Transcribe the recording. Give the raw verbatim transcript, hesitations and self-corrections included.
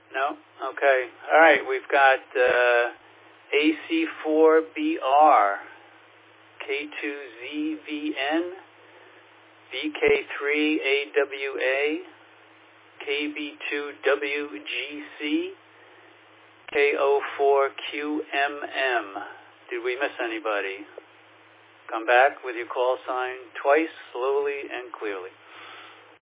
No? Okay. All right. We've got uh, A C four B R, K two Z V N, B K three A W A, K B two W G C, K O four Q M M. Did we miss anybody? Come back with your call sign twice, slowly and clearly.